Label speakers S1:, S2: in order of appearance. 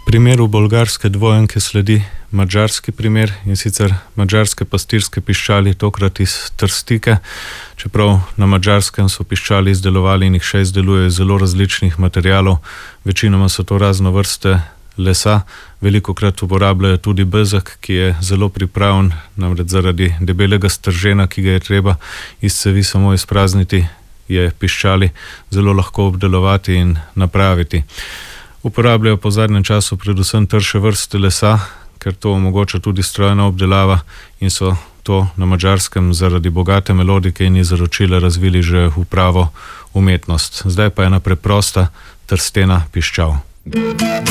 S1: primeru bolgarske dvojenke sledi madžarski primer, in sicer madžarske pastirske piščali, tokrat iz trstike. Čeprav na Madžarskem so piščali izdelovali in jih še izdelujejo zelo različnih materialov, večinoma so to razno vrste lesa, velikokrat uporabljajo tudi bezeg, ki je zelo pripraven, namreč zaradi debelega stržena, ki ga je treba iz cevi samo izprazniti, je piščali zelo lahko obdelovati in napraviti. Uporabljajo po zadnjem času predvsem trše vrste lesa, ker to omogoča tudi strojna obdelava, in so to na Madžarskem zaradi bogate melodike in izročila razvili že v pravo umetnost. Zdaj pa ena preprosta trstena piščal.